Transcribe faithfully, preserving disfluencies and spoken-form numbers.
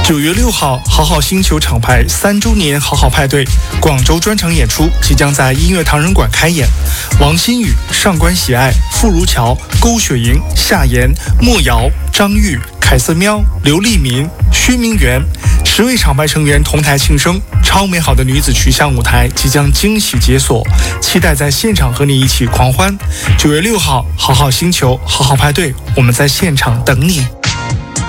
九月六号，好好星球厂牌三周年好好派对广州专场演出即将在音乐唐人馆开演。王新宇、上官喜爱、傅如乔、勾雪莹、夏言、莫瑶、张玉、凯瑟喵、刘立民、薛明媛，十位厂牌成员同台庆生。超美好的女子群像舞台即将惊喜解锁，期待在现场和你一起狂欢。九月六号，好好星球好好派对，我们在现场等你。